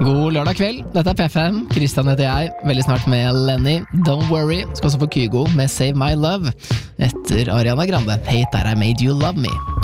God lørdag kveld, dette P5, Kristian heter jeg, veldig snart med Lenny, Don't Worry, skal også få Kygo med Save My Love, etter Ariana Grande, Hate That I Made You Love Me.